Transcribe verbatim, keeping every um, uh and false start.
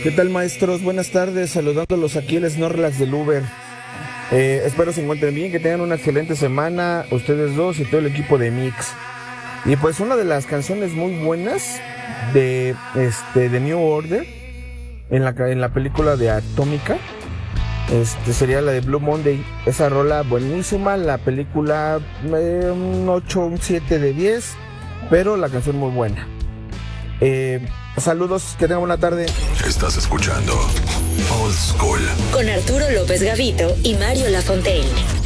¿Qué tal, maestros? Buenas tardes, saludándolos aquí el Snorlax del Uber. Eh, espero se encuentren bien, que tengan una excelente semana, ustedes dos y todo el equipo de Mix. Y pues una de las canciones muy buenas de este de New Order en la, en la película de Atómica este, sería la de Blue Monday. Esa rola buenísima, la película eh, un ocho, un siete de diez, pero la canción muy buena. Eh, saludos, que tengan buena tarde. Estás escuchando Old School con Arturo López Gavito y Mario Lafontaine.